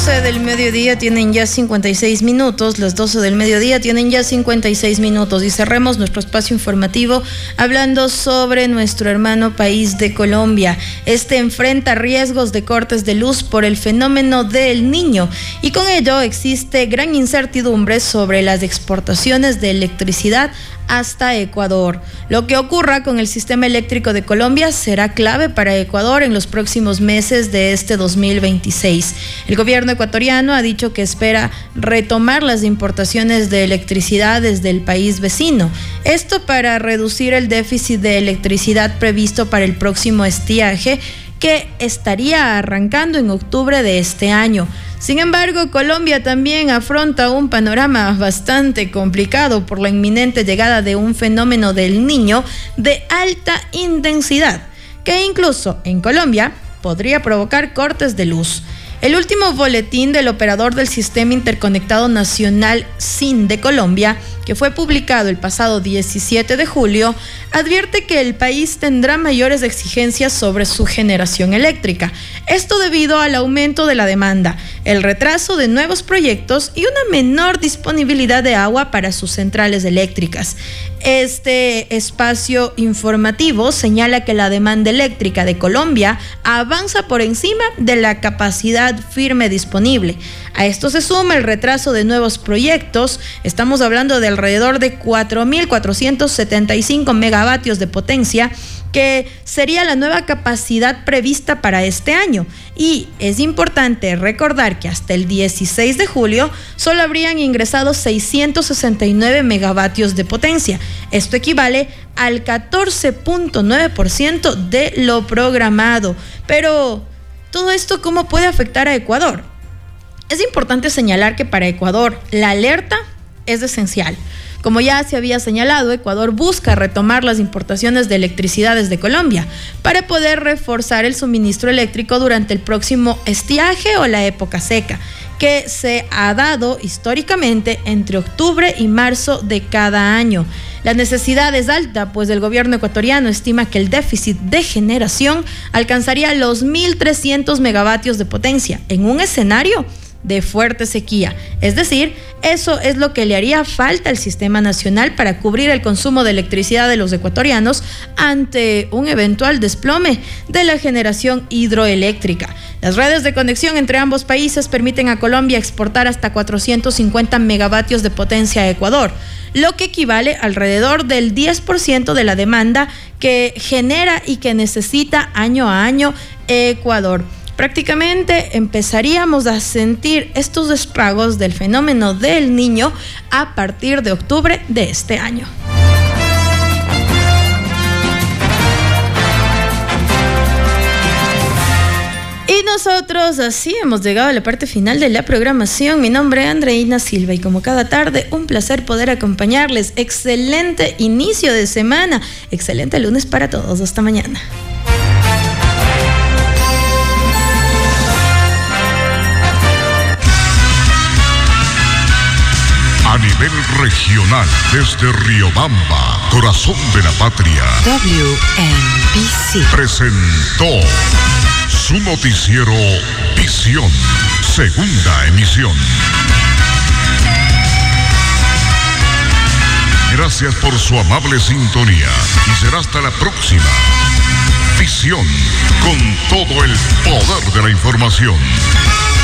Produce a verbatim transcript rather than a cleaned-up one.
doce del mediodía tienen ya cincuenta y seis minutos, las doce del mediodía tienen ya cincuenta y seis minutos y cerremos nuestro espacio informativo hablando sobre nuestro hermano país de Colombia. Este enfrenta riesgos de cortes de luz por el fenómeno del Niño y con ello existe gran incertidumbre sobre las exportaciones de electricidad hasta Ecuador. Lo que ocurra con el sistema eléctrico de Colombia será clave para Ecuador en los próximos meses de este dos mil veintiséis. El gobierno ecuatoriano ha dicho que espera retomar las importaciones de electricidad desde el país vecino. Esto para reducir el déficit de electricidad previsto para el próximo estiaje, que estaría arrancando en octubre de este año. Sin embargo, Colombia también afronta un panorama bastante complicado por la inminente llegada de un fenómeno del Niño de alta intensidad, que incluso en Colombia podría provocar cortes de luz. El último boletín del operador del Sistema Interconectado Nacional S I N de Colombia, que fue publicado el pasado diecisiete de julio, advierte que el país tendrá mayores exigencias sobre su generación eléctrica. Esto debido al aumento de la demanda, el retraso de nuevos proyectos y una menor disponibilidad de agua para sus centrales eléctricas. Este espacio informativo señala que la demanda eléctrica de Colombia avanza por encima de la capacidad firme disponible. A esto se suma el retraso de nuevos proyectos. Estamos hablando de alrededor de cuatro mil cuatrocientos setenta y cinco megavatios de potencia, que sería la nueva capacidad prevista para este año. Y es importante recordar que hasta el dieciséis de julio solo habrían ingresado seiscientos sesenta y nueve megavatios de potencia. Esto equivale al catorce punto nueve por ciento de lo programado. Pero, ¿todo esto cómo puede afectar a Ecuador? Es importante señalar que para Ecuador la alerta es esencial. Como ya se había señalado, Ecuador busca retomar las importaciones de electricidad desde Colombia para poder reforzar el suministro eléctrico durante el próximo estiaje o la época seca, que se ha dado históricamente entre octubre y marzo de cada año. La necesidad es alta, pues el gobierno ecuatoriano estima que el déficit de generación alcanzaría los mil trescientos megavatios de potencia en un escenario de fuerte sequía. Es decir, eso es lo que le haría falta al sistema nacional para cubrir el consumo de electricidad de los ecuatorianos ante un eventual desplome de la generación hidroeléctrica. Las redes de conexión entre ambos países permiten a Colombia exportar hasta cuatrocientos cincuenta megavatios de potencia a Ecuador, lo que equivale alrededor del diez por ciento de la demanda que genera y que necesita año a año Ecuador. Prácticamente empezaríamos a sentir estos estragos del fenómeno del Niño a partir de octubre de este año. Y nosotros así hemos llegado a la parte final de la programación. Mi nombre es Andreina Silva y como cada tarde, un placer poder acompañarles. Excelente inicio de semana, excelente lunes para todos. Hasta mañana. A nivel regional, desde Riobamba, corazón de la patria, W M B C presentó su noticiero Visión, segunda emisión. Gracias por su amable sintonía y será hasta la próxima. Visión, con todo el poder de la información.